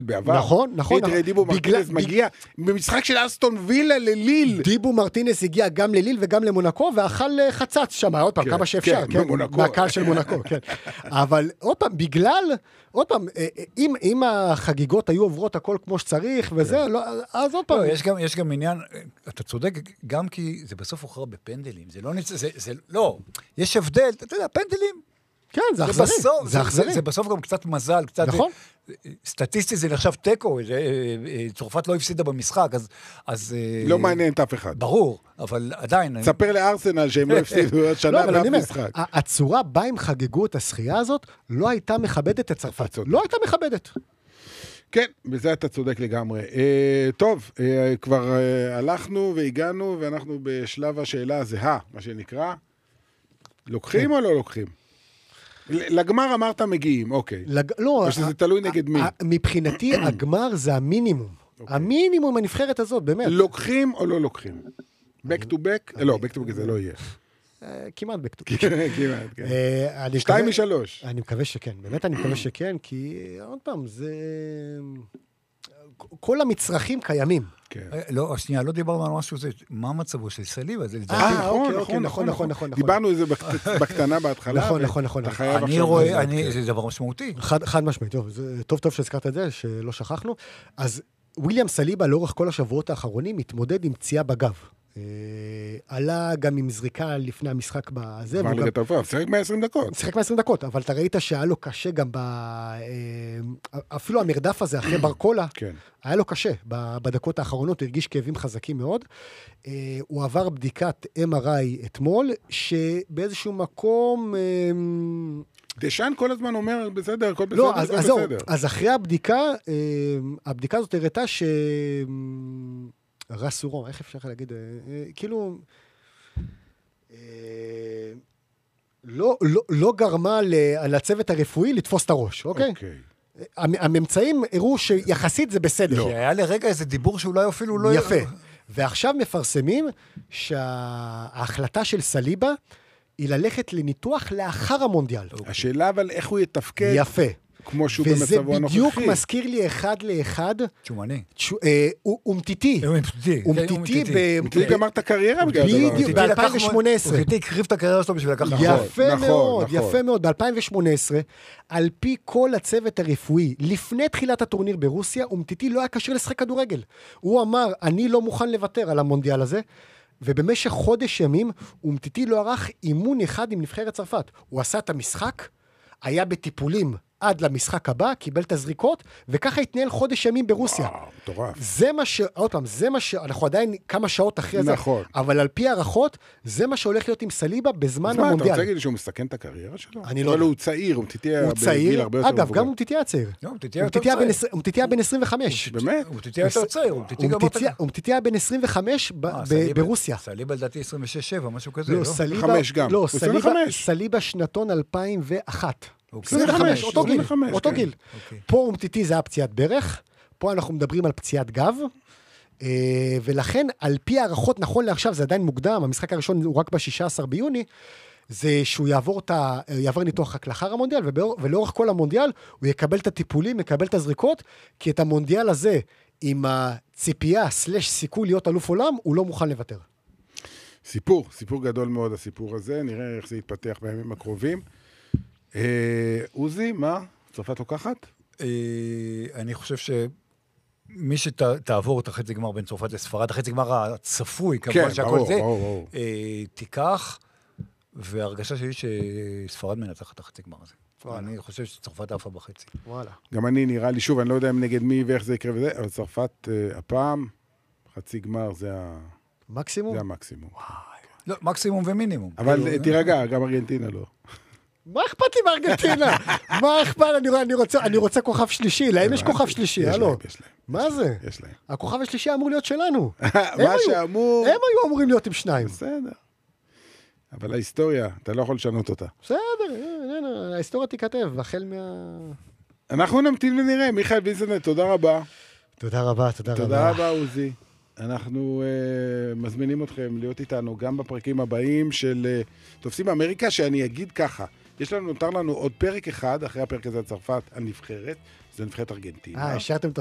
בעבר. נכון. תראה, דיבו מרטינס מגיע במשחק של אסטון וילה לליל. דיבו מרטינס הגיע גם לליל וגם למונקו, ואכל חצץ שם, עוד פעם, כמה שאפשר, כן, מהקהל של מונקו, כן. אבל עוד פעם, אם החגיגות היו עוברות הכל כמו שצריך, וזה, אז עוד פעם. יש גם עניין, אתה צודק, גם כי זה בסוף הוכרע בפנדלים, לא, יש הבדל, אתה יודע, פנדלים, כן, זה אכזרי. זה בסוף גם קצת מזל, קצת... נכון. סטטיסטית זה נחשב טקו, צרפת לא הפסידה במשחק, אז... לא מעניין את אף אחד. ברור, אבל עדיין... ספר לארסנל שהם לא הפסידו עוד שנה באף משחק. הצורה בה הם חגגו את השחייה הזאת, לא הייתה מכבדת את צרפת. לא הייתה מכבדת. כן, בזה אתה צודק לגמרי. טוב, כבר הלכנו והגענו, ואנחנו בשלב השאלה הזהה, מה שנקרא. לוקחים או לא לוקחים? לגמר אמרת מגיעים, אוקיי. לא. או שזה תלוי נגד מי? מבחינתי, הגמר זה המינימום. המינימום הנבחרת הזאת, באמת. לוקחים או לא לוקחים? back to back? לא, back to back זה לא יהיה. כמעט back to back. כמעט, כן. 2 מ-3. אני מקווה שכן, באמת אני מקווה שכן, כי עוד פעם, זה... כל המצרכים קיימים. לא, שנייה, לא דיברנו על משהו, מה המצבו של סליבה? נכון. דיברנו על זה בקטנה בהתחלה. נכון. אני רואה, זה דבר משמעותי. חד משמעית, טוב שהזכרת את זה, שלא שכחנו. אז וויליאם סליבה לאורך כל השבועות האחרונים מתמודד עם פציעה בגב. עלה גם עם זריקה לפני המשחק בזה. כבר ליגת האלופות, שיחק 120 דקות. שיחק 120 דקות, אבל אתה ראית שהיה לו קשה גם אפילו המרדף הזה אחרי ברקולה, היה לו קשה בדקות האחרונות, הוא הרגיש כאבים חזקים מאוד. הוא עבר בדיקת MRI אתמול, שבאיזשהו מקום... דשן כל הזמן אומר, בסדר, הכל בסדר. אז אחרי הבדיקה הזאת הראתה רסורו, איך אפשר להגיד, כאילו, לא גרמה לצוות הרפואי לתפוס את הראש, אוקיי? הממצאים הראו שיחסית זה בסדר. היה לרגע איזה דיבור שאולי אפילו לא... יפה. ועכשיו מפרסמים שההחלטה של סליבה היא ללכת לניתוח לאחר המונדיאל. השאלה אבל איך הוא יתפקד. יפה. כמו שהוא במצבו הנוכחי. וזה בדיוק מזכיר לי אחד לאחד. שומני. אומטיטי. אומטיטי. אומטיטי גמר את הקריירה בגלל בדיוק, ב-2018. אומטיטי הקריב את הקריירה שלו בשביל לקחת יפה מאוד, ב-2018, על פי כל הצוות הרפואי, לפני תחילת הטורניר ברוסיה, אומטיטי לא היה קשור לשחק כדורגל. הוא אמר, אני לא מוכן לוותר על המונדיאל הזה, ובמשך חודש ימים, אומטיטי לא ערך אימון אחד עם נבחרת צרפת. הוא עשה את המשחק, היה בטיפולים עד למשחק הבא, קיבל את הזריקות, וככה התנהל חודש ימים ברוסיה. וואו, מטורף. זה מה עוד פעם, זה מה אנחנו עדיין כמה שעות אחרי זה, נכון. אבל על פי הערכות, זה מה שהולך להיות עם סליבה בזמן המונדיאל. אתה רוצה להגיד לי שהוא מסתכן את הקריירה שלו? אני לא... אבל הוא צעיר, הוא תתהיה בגיל הרבה יותר מבוגר. אגב, גם הוא תתהיה צעיר. הוא תתהיה בן 25. באמת? הוא תתהיה יותר צעיר. הוא תתהיה בן 25 ברוסיה. סליבה לדעתי 26-7, משהו כזה, לא? 25 גם. לא, סליבה שנתון 2001. 25, אותו גיל. פה אומטיטי זה היה פציעת ברך, פה אנחנו מדברים על פציעת גב, ולכן על פי הערכות נכון לעכשיו, זה עדיין מוקדם, המשחק הראשון הוא רק ב-16 ביוני, זה שהוא יעבור ניתוח רק לאחר המונדיאל, ולאורך כל המונדיאל הוא יקבל את הטיפולים, יקבל את הזריקות, כי את המונדיאל הזה, עם הציפייה /סיכוי להיות אלוף עולם, הוא לא מוכן לוותר. סיפור גדול מאוד הסיפור הזה, נראה איך זה יתפתח בימים הקרובים. עוזי, מה? צרפת לוקחת? אני חושב שמי שתעבור את החצי גמר בין צרפת לספרד, החצי גמר הצפוי, כמובן שהכל זה, תיקח, והרגשה שלי שספרד מנצחת את החצי גמר הזה. אני חושב שצרפת עפה בחצי. גם אני נראה לי, שוב, אני לא יודע אם נגד מי ואיך זה יקרה וזה, אבל צרפת הפעם, חצי גמר זה המקסימום? זה המקסימום. לא, מקסימום ומינימום. אבל תירגע, גם ארגנטינה לא. מה אכפת לי בארגנטינה? מה אכפת? אני רוצה כוכב שלישי. להם יש כוכב שלישי, הלו. מה זה? יש להם. הכוכב השלישי אמור להיות שלנו. מה שאמור... הם היו אמורים להיות עם 2. בסדר. אבל ההיסטוריה, אתה לא יכול לשנות אותה. בסדר, ההיסטוריה תיכתב, החל אנחנו נמתין ונראה. מיכאל וינסנט, תודה רבה. תודה רבה. תודה רבה, עוזי. אנחנו מזמינים אתכם להיות איתנו גם בפרקים הבאים של תופסים אמריקה, שאני אגיד ככה, נותר לנו עוד פרק אחד, אחרי הפרק הזה צרפת הנבחרת, זה נבחרת ארגנטינה. השארתם את